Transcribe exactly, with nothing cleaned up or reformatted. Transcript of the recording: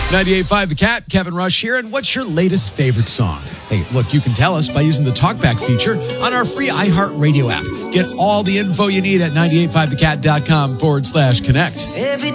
ninety-eight point five The Cat, Kevin Rush here, and what's your latest favorite song? Hey, look, you can tell us by using the TalkBack feature on our free iHeartRadio app. Get all the info you need at ninety-eight point five the cat dot com forward slash connect. Every